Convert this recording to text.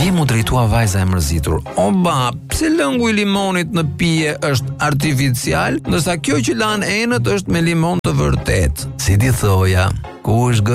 Atje mu drejtua vajza e mërzitur. Oba, pse lëngu i limonit në pije është artificial, ndërsa kjo që lan enët është me limon të vërtet? Si ti thoja, ku është